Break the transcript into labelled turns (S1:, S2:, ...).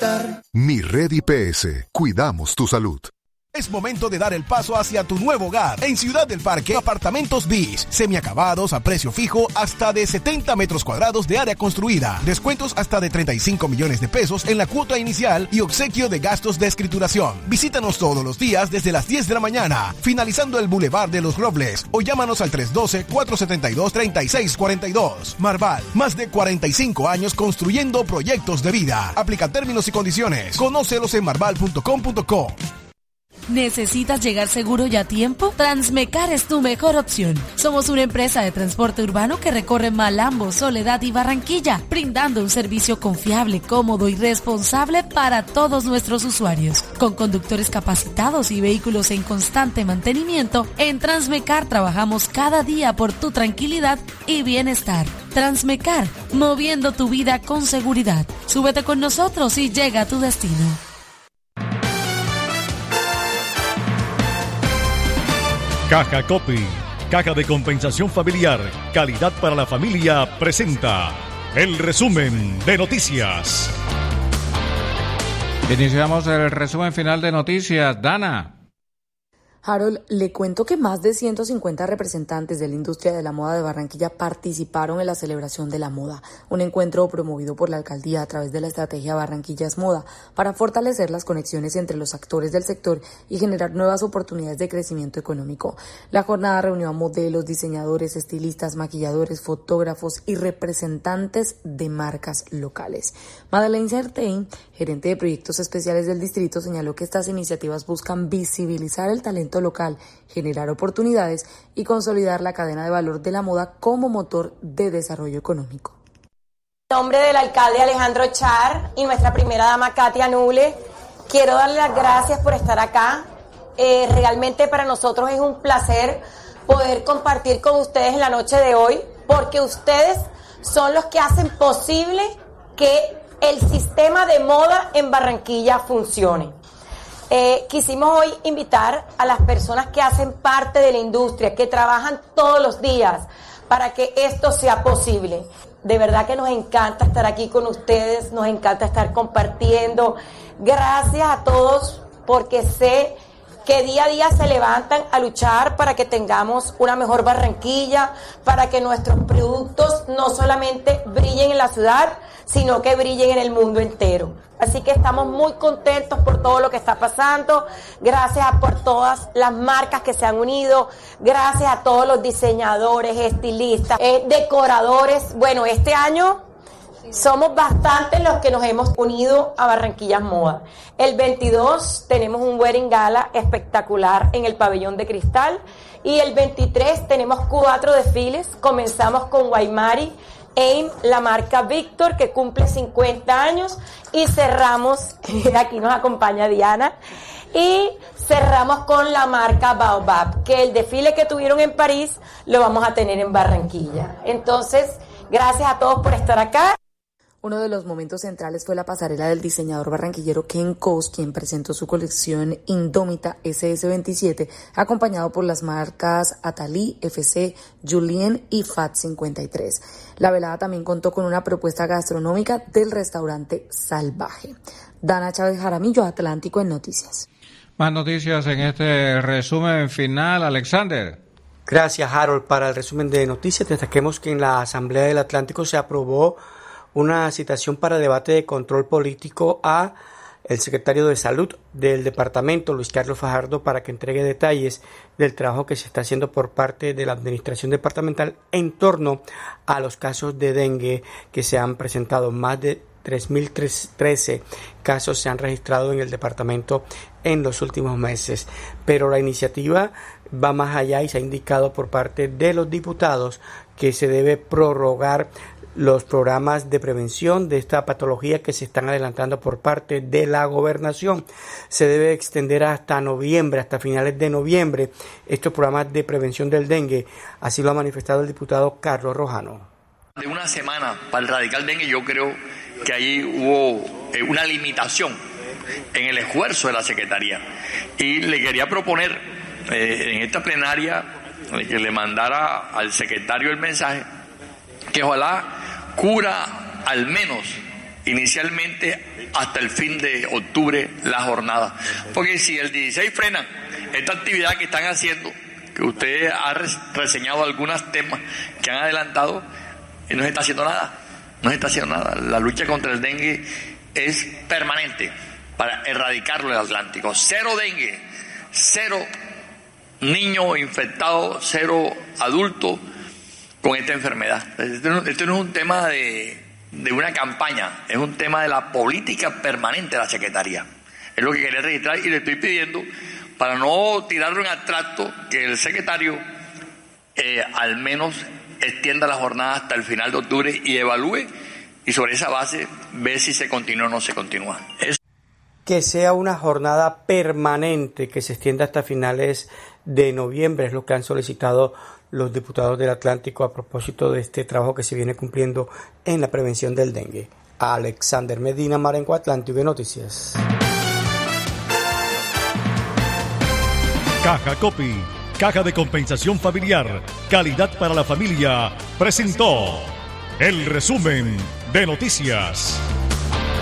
S1: despertar.
S2: Mi Red IPS. Cuidamos tu salud.
S3: Es momento de dar el paso hacia tu nuevo hogar. En Ciudad del Parque, apartamentos BIS, semiacabados a precio fijo, hasta de 70 metros cuadrados de área construida. Descuentos hasta de 35 millones de pesos en la cuota inicial y obsequio de gastos de escrituración. Visítanos todos los días desde las 10 de la mañana, finalizando el Boulevard de los Robles, o llámanos al 312-472-3642. Marval, más de 45 años construyendo proyectos de vida. Aplica términos y condiciones. Conócelos en marval.com.co.
S4: ¿Necesitas llegar seguro y a tiempo? Transmecar es tu mejor opción. Somos una empresa de transporte urbano que recorre Malambo, Soledad y Barranquilla, brindando un servicio confiable, cómodo y responsable para todos nuestros usuarios. Con conductores capacitados y vehículos en constante mantenimiento, en Transmecar trabajamos cada día por tu tranquilidad y bienestar. Transmecar, moviendo tu vida con seguridad. Súbete con nosotros y llega a tu destino.
S5: Caja Copy, Caja de Compensación Familiar, calidad para la familia, presenta el resumen de noticias.
S6: Iniciamos el resumen final de noticias. Dana.
S7: Harold, le cuento que más de 150 representantes de la industria de la moda de Barranquilla participaron en la celebración de la moda, un encuentro promovido por la alcaldía a través de la estrategia Barranquillas Moda para fortalecer las conexiones entre los actores del sector y generar nuevas oportunidades de crecimiento económico. La jornada reunió a modelos, diseñadores, estilistas, maquilladores, fotógrafos y representantes de marcas locales. Madeleine Certain, gerente de proyectos especiales del distrito, señaló que estas iniciativas buscan visibilizar el talento local, generar oportunidades y consolidar la cadena de valor de la moda como motor de desarrollo económico.
S8: En nombre del alcalde Alejandro Char y nuestra primera dama Katia Nuble, quiero darle las gracias por estar acá. Realmente para nosotros es un placer poder compartir con ustedes en la noche de hoy, porque ustedes son los que hacen posible que el sistema de moda en Barranquilla funcione. Quisimos hoy invitar a las personas que hacen parte de la industria, que trabajan todos los días para que esto sea posible. De verdad que nos encanta estar aquí con ustedes, nos encanta estar compartiendo. Gracias a todos, porque sé que día a día se levantan a luchar para que tengamos una mejor Barranquilla, para que nuestros productos no solamente brillen en la ciudad, sino que brillen en el mundo entero. Así que estamos muy contentos por todo lo que está pasando. Gracias por todas las marcas que se han unido. Gracias a todos los diseñadores, estilistas, decoradores. Bueno, este año somos bastantes los que nos hemos unido a Barranquillas Moda. El 22 tenemos un wedding gala espectacular en el Pabellón de Cristal. Y el 23 tenemos 4 desfiles. Comenzamos con Guaymari, AIM, la marca Víctor, que cumple 50 años, y cerramos, aquí nos acompaña Diana, y cerramos con la marca Baobab, que el desfile que tuvieron en París lo vamos a tener en Barranquilla. Entonces, gracias a todos por estar acá.
S7: Uno de los momentos centrales fue la pasarela del diseñador barranquillero Ken Kos, quien presentó su colección Indómita SS27, acompañado por las marcas Atali, FC, Julien y FAT 53. La velada también contó con una propuesta gastronómica del restaurante Salvaje. Dana Chávez Jaramillo, Atlántico en Noticias.
S6: Más noticias en este resumen final, Alexander.
S9: Gracias, Harold. Para el resumen de noticias, destaquemos que en la Asamblea del Atlántico se aprobó una citación para debate de control político a el secretario de Salud del departamento, Luis Carlos Fajardo, para que entregue detalles del trabajo que se está haciendo por parte de la administración departamental en torno a los casos de dengue que se han presentado. Más de 3.013 casos se han registrado en el departamento en los últimos meses, pero la iniciativa va más allá y se ha indicado por parte de los diputados que se debe prorrogar los programas de prevención de esta patología que se están adelantando por parte de la gobernación. Se debe extender hasta noviembre, hasta finales de noviembre, estos programas de prevención del dengue. Así lo ha manifestado el diputado Carlos Rojano.
S10: De una semana para erradicar el dengue, yo creo que ahí hubo una limitación en el esfuerzo de la Secretaría. Y le quería proponer en esta plenaria que le mandara al secretario el mensaje que ojalá cubra al menos inicialmente hasta el fin de octubre la jornada. Porque si el 16 frena esta actividad que están haciendo, que usted ha reseñado algunos temas que han adelantado, no se está haciendo nada. No se está haciendo nada. La lucha contra el dengue es permanente para erradicarlo del Atlántico. Cero dengue, cero niños infectados, cero adultos con esta enfermedad. Este no es un tema de una campaña, es un tema de la política permanente de la Secretaría. Es lo que quería registrar y le estoy pidiendo, para no tirar un abstracto, que el secretario al menos extienda la jornada hasta el final de octubre y evalúe, y sobre esa base ve si se continúa o no se continúa.
S9: Que sea una jornada permanente, que se extienda hasta finales de noviembre, es lo que han solicitado los diputados del Atlántico a propósito de este trabajo que se viene cumpliendo en la prevención del dengue. Alexander Medina, Marenco, Atlántico de Noticias.
S5: Caja Copy, Caja de Compensación Familiar, calidad para la familia, presentó el resumen de noticias.